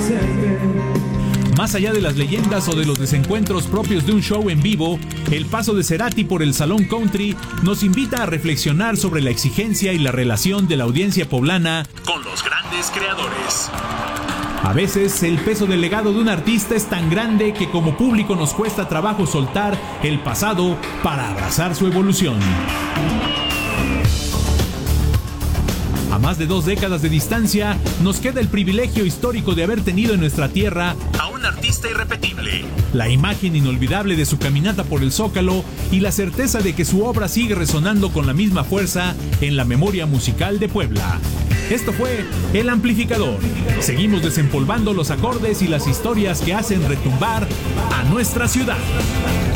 Más allá de las leyendas o de los desencuentros propios de un show en vivo, el paso de Cerati por el Salón Country nos invita a reflexionar sobre la exigencia y la relación de la audiencia poblana con los grandes creadores. A veces el peso del legado de un artista es tan grande que como público nos cuesta trabajo soltar el pasado para abrazar su evolución. A más de 2 décadas de distancia, nos queda el privilegio histórico de haber tenido en nuestra tierra a un artista irrepetible, la imagen inolvidable de su caminata por el Zócalo y la certeza de que su obra sigue resonando con la misma fuerza en la memoria musical de Puebla. Esto fue El Amplificador. Seguimos desempolvando los acordes y las historias que hacen retumbar a nuestra ciudad.